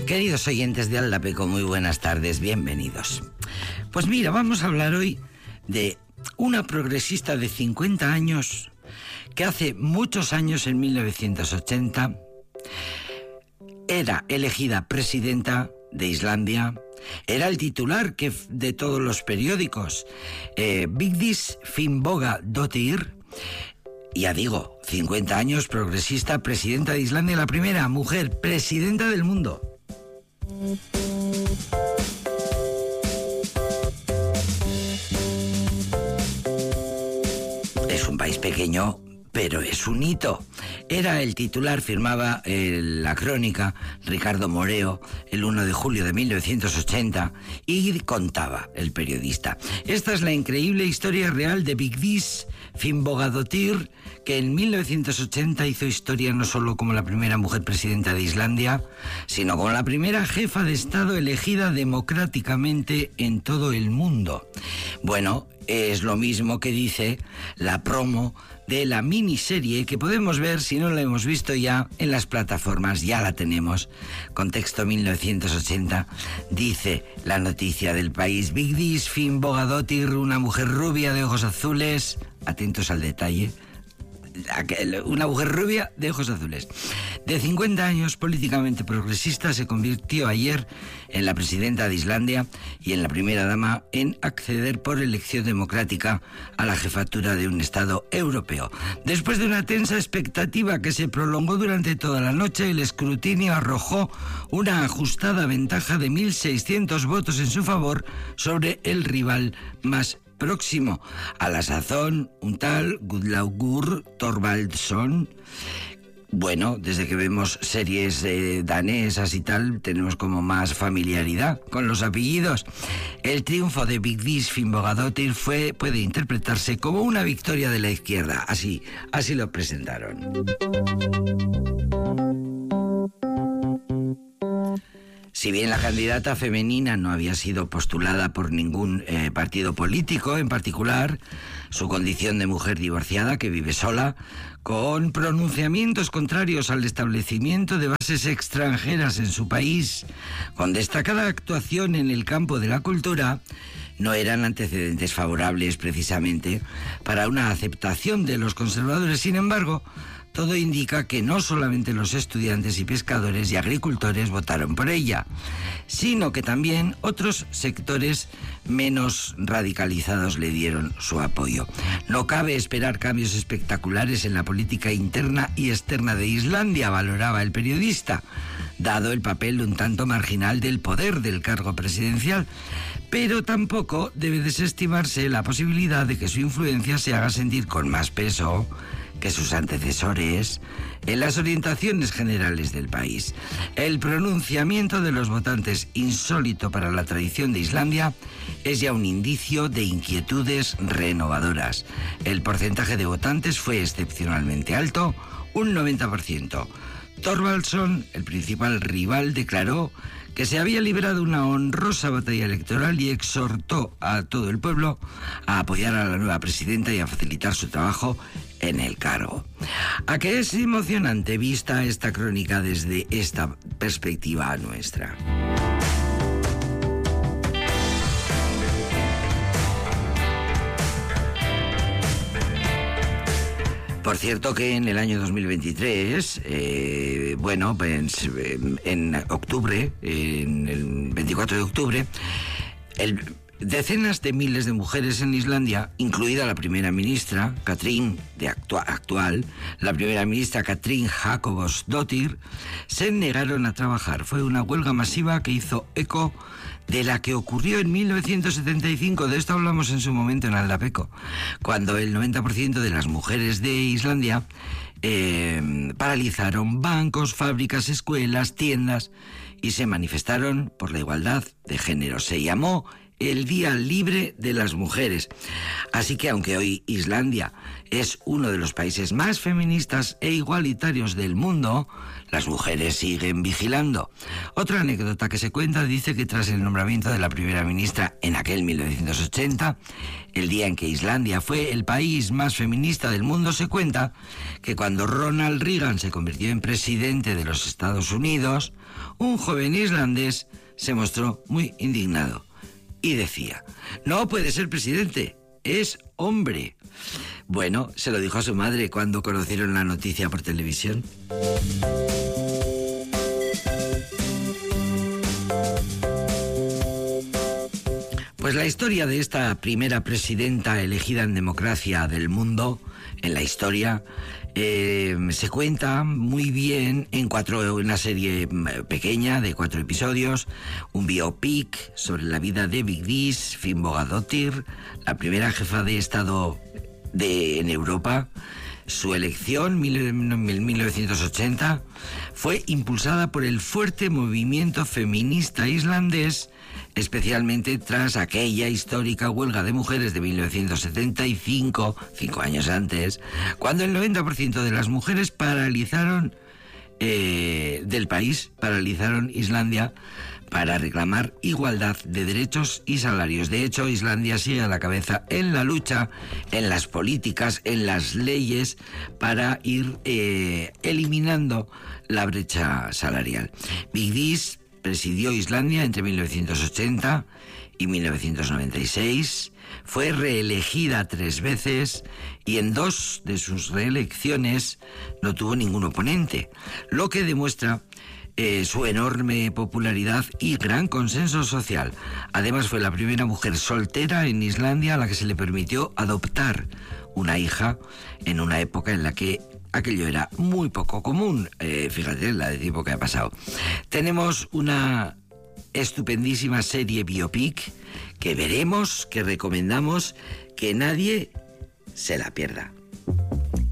Queridos oyentes de Aldapeco, muy buenas tardes, bienvenidos. Pues mira, vamos a hablar hoy de una progresista de 50 años que hace muchos años, en 1980, era elegida presidenta de Islandia, era el titular de todos los periódicos, Vigdís Finnbogadóttir. Ya digo, 50 años, progresista, presidenta de Islandia, la primera mujer presidenta del mundo. Es un país pequeño, pero es un hito. Era el titular, firmaba la crónica Ricardo Moreo el 1 de julio de 1980 y contaba el periodista: esta es la increíble historia real de Vigdís Finnbogadóttir, que en 1980 hizo historia no solo como la primera mujer presidenta de Islandia, sino como la primera jefa de Estado elegida democráticamente en todo el mundo. Bueno, es lo mismo que dice la promo de la miniserie que podemos ver, si no la hemos visto ya, en las plataformas. Ya la tenemos. Contexto 1980. Dice la noticia del país: Vigdís Finnbogadóttir, una mujer rubia de ojos azules. Atentos al detalle. Una mujer rubia de ojos azules, de 50 años, políticamente progresista, se convirtió ayer en la presidenta de Islandia y en la primera dama en acceder por elección democrática a la jefatura de un Estado europeo. Después de una tensa expectativa que se prolongó durante toda la noche, el escrutinio arrojó una ajustada ventaja de 1.600 votos en su favor sobre el rival más próximo, a la sazón un tal Guðlaugur Thorvaldsson. Bueno, desde que vemos series danesas y tal, tenemos como más familiaridad con los apellidos. El triunfo de Vigdís Finnbogadóttir puede interpretarse como una victoria de la izquierda. Así lo presentaron. Si bien la candidata femenina no había sido postulada por ningún partido político en particular, su condición de mujer divorciada que vive sola, con pronunciamientos contrarios al establecimiento de bases extranjeras en su país, con destacada actuación en el campo de la cultura, no eran antecedentes favorables precisamente para una aceptación de los conservadores. Sin embargo, todo indica que no solamente los estudiantes y pescadores y agricultores votaron por ella, sino que también otros sectores menos radicalizados le dieron su apoyo. No cabe esperar cambios espectaculares en la política interna y externa de Islandia, valoraba el periodista, dado el papel un tanto marginal del poder del cargo presidencial, pero tampoco debe desestimarse la posibilidad de que su influencia se haga sentir con más peso que sus antecesores en las orientaciones generales del país. El pronunciamiento de los votantes, insólito para la tradición de Islandia, es ya un indicio de inquietudes renovadoras. El porcentaje de votantes fue excepcionalmente alto, un 90%. Thorvaldsson, el principal rival, declaró que se había librado una honrosa batalla electoral y exhortó a todo el pueblo a apoyar a la nueva presidenta y a facilitar su trabajo en el cargo. ¿A qué es emocionante vista esta crónica desde esta perspectiva nuestra? Por cierto que en el año 2023, en octubre, en el 24 de octubre, decenas de miles de mujeres en Islandia, incluida la primera ministra, la primera ministra Katrín Jakobsdóttir, se negaron a trabajar. Fue una huelga masiva que hizo eco de la que ocurrió en 1975, de esto hablamos en su momento en Aldapeco, cuando el 90% de las mujeres de Islandia paralizaron bancos, fábricas, escuelas, tiendas y se manifestaron por la igualdad de género. Se llamó el Día Libre de las Mujeres. Así que aunque hoy Islandia es uno de los países más feministas e igualitarios del mundo, las mujeres siguen vigilando. Otra anécdota que se cuenta dice que tras el nombramiento de la primera ministra en aquel 1980, el día en que Islandia fue el país más feminista del mundo, se cuenta que cuando Ronald Reagan se convirtió en presidente de los Estados Unidos, un joven islandés se mostró muy indignado y decía: no puede ser presidente, es hombre. Bueno, se lo dijo a su madre cuando conocieron la noticia por televisión. Pues la historia de esta primera presidenta elegida en democracia del mundo, en la historia, se cuenta muy bien en una serie pequeña de 4 episodios, un biopic sobre la vida de Vigdís Finnbogadóttir, la primera jefa de Estado en Europa. Su elección en 1980 fue impulsada por el fuerte movimiento feminista islandés, especialmente tras aquella histórica huelga de mujeres de 1975, 5 años antes, cuando el 90% de las mujeres paralizaron Islandia para reclamar igualdad de derechos y salarios. De hecho, Islandia sigue a la cabeza en la lucha, en las políticas, en las leyes, para ir eliminando la brecha salarial. Vigdís presidió Islandia entre 1980 y 1996, fue reelegida 3 veces y en 2 de sus reelecciones no tuvo ningún oponente, lo que demuestra su enorme popularidad y gran consenso social. Además, fue la primera mujer soltera en Islandia a la que se le permitió adoptar una hija en una época en la que aquello era muy poco común. Fíjate la de tiempo que ha pasado. Tenemos una estupendísima serie biopic que veremos, que recomendamos, que nadie se la pierda.